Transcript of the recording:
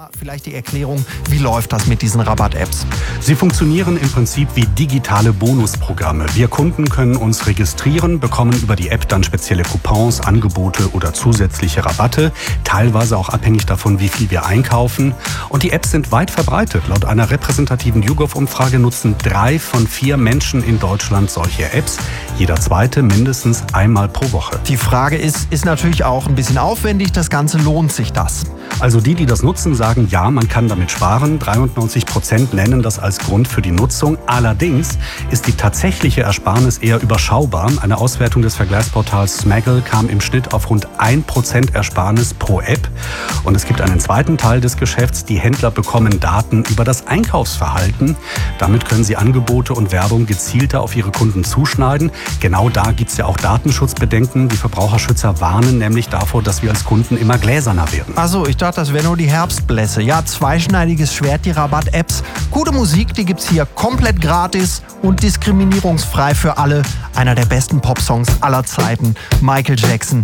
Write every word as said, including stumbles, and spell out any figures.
Vielleicht die Erklärung, wie läuft das mit diesen Rabatt-Apps? Sie funktionieren im Prinzip wie digitale Bonusprogramme. Wir Kunden können uns registrieren, bekommen über die App dann spezielle Coupons, Angebote oder zusätzliche Rabatte, teilweise auch abhängig davon, wie viel wir einkaufen. Und die Apps sind weit verbreitet. Laut einer repräsentativen YouGov-Umfrage nutzen drei von vier Menschen in Deutschland solche Apps. Jeder zweite mindestens einmal pro Woche. Die Frage ist, ist natürlich auch ein bisschen aufwendig. Das Ganze, lohnt sich das? Also die, die das nutzen, sagen, ja, man kann damit sparen. dreiundneunzig Prozent nennen das als Grund für die Nutzung. Allerdings ist die tatsächliche Ersparnis eher überschaubar. Eine Auswertung des Vergleichsportals Smaggle kam im Schnitt auf rund ein Prozent Ersparnis pro App. Und es gibt einen zweiten Teil des Geschäfts. Die Händler bekommen Daten über das Einkaufsverhalten. Damit können sie Angebote und Werbung gezielter auf ihre Kunden zuschneiden. Genau da gibt es ja auch Datenschutzbedenken. Die Verbraucherschützer warnen nämlich davor, dass wir als Kunden immer gläserner werden. Also ich dachte, das wäre nur die Herbstblässe. Ja, zweischneidiges Schwert, die Rabatt-Apps. Gute Musik, die gibt's hier komplett gratis und diskriminierungsfrei für alle. Einer der besten Popsongs aller Zeiten, Michael Jackson.